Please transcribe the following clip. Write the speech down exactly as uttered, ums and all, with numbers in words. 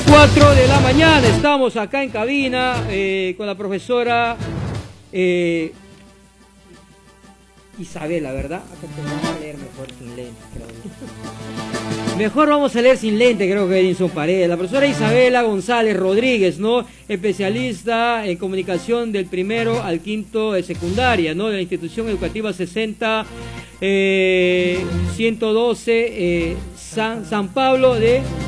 cuatro de la mañana, estamos acá en cabina eh, con la profesora eh, Isabela, ¿verdad? Acá te vamos a leer mejor sin lente, creo. Mejor vamos a leer sin lente, creo que Edinson Paredes. La profesora Isabela González Rodríguez, ¿no? Especialista en comunicación del primero al quinto de secundaria, ¿no? De la institución educativa sesenta, eh, ciento doce, eh, San, San Pablo de